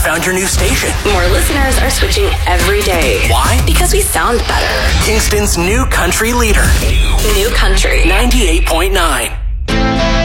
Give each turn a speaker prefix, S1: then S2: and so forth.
S1: just found your new station.
S2: More listeners are switching every day.
S1: Why?
S2: Because we sound better.
S1: Kingston's new country leader.
S2: New Country
S1: 98.9.